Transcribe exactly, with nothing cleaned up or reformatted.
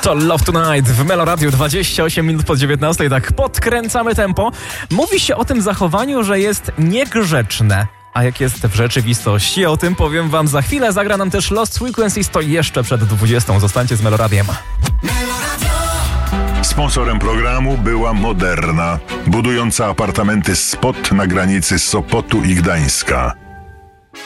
To Love Tonight w Melo Radio, dwadzieścia osiem minut po dziewiętnastej. Tak podkręcamy tempo. Mówi się o tym zachowaniu, że jest niegrzeczne. A jak jest w rzeczywistości? O tym powiem wam za chwilę. Zagra nam też Lost Frequencies, to jeszcze przed dwudziestą. Zostańcie z Melo Radiem. Sponsorem programu była Moderna, budująca apartamenty Spot na granicy Sopotu i Gdańska.